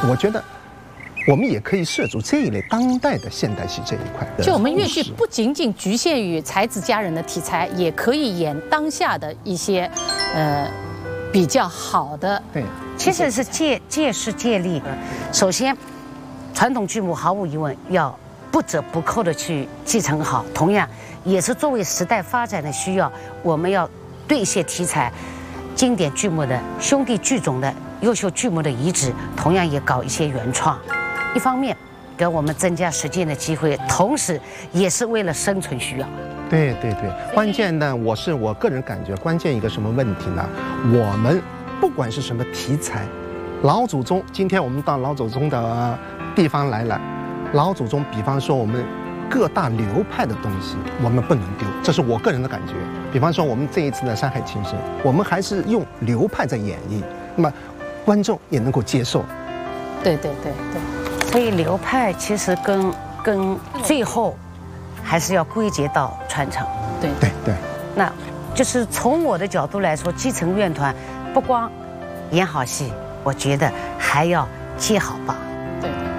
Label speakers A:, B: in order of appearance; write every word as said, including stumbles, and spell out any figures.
A: 我觉得我们也可以涉足这一类当代的现代戏这一块。
B: 就我们粤剧不仅仅局限于才子佳人的题材，也可以演当下的一些呃比较好的。
A: 对，
C: 其实是借借势借力。首先，传统剧目毫无疑问要不折不扣的去继承好，同样也是作为时代发展的需要，我们要对一些题材、经典剧目的兄弟剧种的优秀剧目的移植，同样也搞一些原创。一方面给我们增加实践的机会，同时也是为了生存需要。
A: 对对对，关键呢，我是我个人感觉，关键一个什么问题呢？我们不管是什么题材，老祖宗，今天我们到老祖宗的地方来了，老祖宗，比方说我们各大流派的东西，我们不能丢，这是我个人的感觉。比方说我们这一次的《山海情深》，我们还是用流派在演绎，那么观众也能够接受。
B: 对对对对。
C: 所以流派其实跟跟最后还是要归结到传承。
B: 对
A: 对对。
C: 那就是从我的角度来说，基层院团不光演好戏，我觉得还要接好棒。
B: 对。